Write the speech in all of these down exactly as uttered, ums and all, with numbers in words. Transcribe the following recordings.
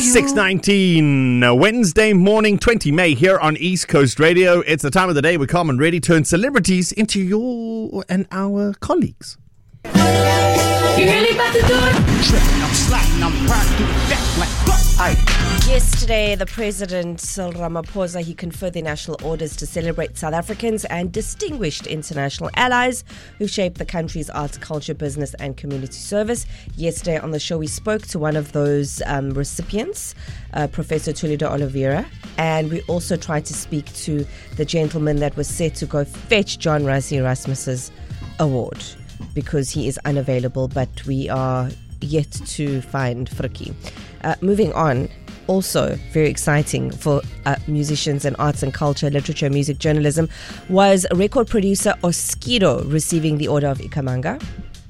six nineteen, Wednesday morning, twentieth of May, here on East Coast Radio. It's the time of the day where Carmen Reddy turns celebrities into your and our colleagues. You really about to do it? Tripping, I'm sliding, I'm riding through the back like what? Yesterday, the President, Cyril Ramaphosa, he conferred the national orders to celebrate South Africans and distinguished international allies who shaped the country's arts, culture, business and community service. Yesterday on the show, we spoke to one of those um, recipients, uh, Professor Tulido Oliveira, and we also tried to speak to the gentleman that was set to go fetch John Rassie Erasmus's award, because he is unavailable, but we are yet to find Frikkie. Uh, moving on, also very exciting for uh, musicians and arts and culture, literature, music, journalism, was record producer Oskido receiving the Order of Ikhamanga.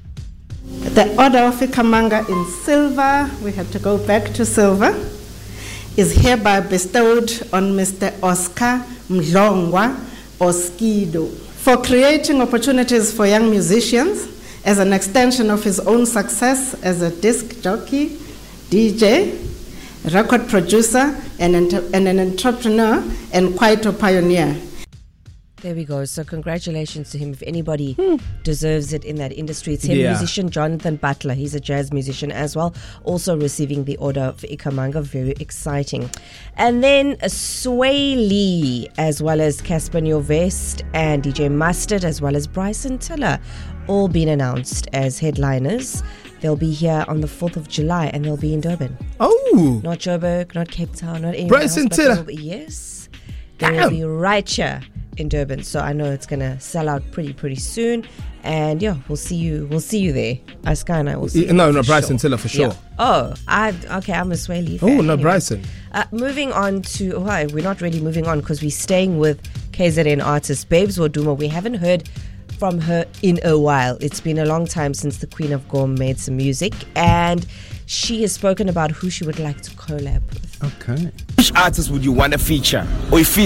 The Order of Ikhamanga in silver, we have to go back to silver, is hereby bestowed on Mister Oscar Mdlongwa Oskido for creating opportunities for young musicians as an extension of his own success as a disc jockey, D J, record producer, and, ent- and an entrepreneur, and quite a pioneer. There we go. So congratulations to him. If anybody hmm. deserves it in that industry, it's him. Yeah. Musician Jonathan Butler. He's a jazz musician as well, also receiving the Order of Ikhamanga. Very exciting. And then Sway Lee, as well as Casper Nyovest and D J Mustard, as well as Bryson Tiller, all been announced as headliners. They'll be here on the fourth of July and they'll be in Durban. Oh! Not Joburg, not Cape Town, not anywhere Bryson else. Tiller. But be, yes. They will be right here in Durban. So I know it's going to sell out pretty, pretty soon. And yeah, we'll see you. We'll see you there. Aska and I will see you. No, no, Bryson sure. Tiller for sure. Yeah. Oh, I okay, I'm a Sway Lee fan. Oh, no, anyway. Bryson. Uh, moving on to, oh, hi, we're not really moving on because we're staying with K Z N artist Babes Wodumo. We haven't heard from her in a while. It's been a long time since the Queen of Gqom made some music, and she has spoken about who she would like to collab with. Okay. Which artist would you want to feature? Or if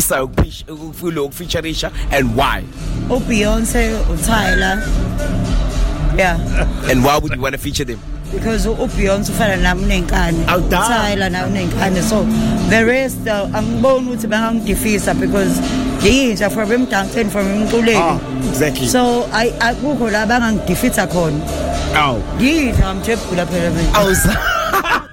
feature and why? Oh, Beyonce or Tyler. Yeah. And why would you want to feature them? Because oh, Beyonce fana nami nenkani. Oh, damn. Tyler now nenkani. So the rest, uh, I'm going with the defeater because he is from him dancing from him to lady. Ah, exactly. So I I go for la bang defeater con. Oh. He is I'm check with Oh.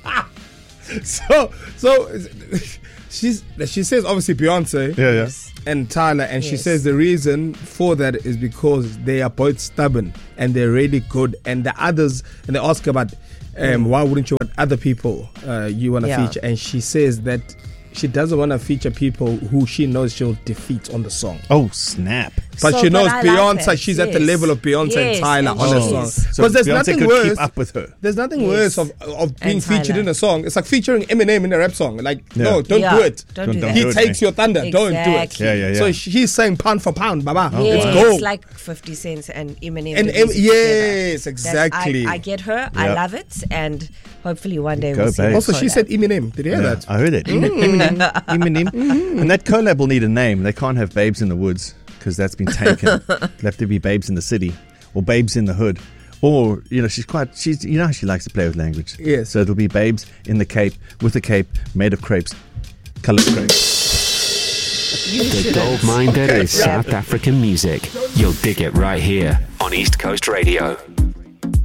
So, so she's she says obviously Beyonce, Yeah, yeah. and Tyler, and she Yes. says the reason for that is because they are both stubborn and they're really good, and the others, and they ask about um, why wouldn't you want other people uh, you want to Yeah. feature, and she says that she doesn't want to feature people who she knows she'll defeat on the song. Oh, snap. But So, she knows but I like Beyonce, that. she's at the Yes. level of Beyonce Yes, and Tyler and on she a is. song. So Because there's Beyonce nothing could worse. keep up with her. There's nothing Yes. worse of of being And featured Tyler. in a song. It's like featuring Eminem in a rap song. Like, Yeah. no, don't Yeah, do it. Don't, Don't- do don't that. He do it, takes mate. your thunder. Don't do it. Exactly. Yeah, yeah, yeah. So sh- he's saying pound for pound, baba. Yeah, Let's it's go. like fifty cents and Eminem. And did em- music yes, together. exactly. That's- I, I get her. I Yeah. love it. And hopefully one day Go, we'll see babe. them Also, she collab. said Eminem. Did you hear Yeah, that? I heard it. Eminem. Eminem. And that collab will need a name. They can't have Babes in the Woods because that's been taken. It'll have to be Babes in the City or Babes in the Hood. Or, you know, she's quite, she's, you know how she likes to play with language. Yes. So it'll be Babes in the Cape with a cape made of crepes, coloured crepes. The gold mine that is South African music. You'll dig it right here on East Coast Radio.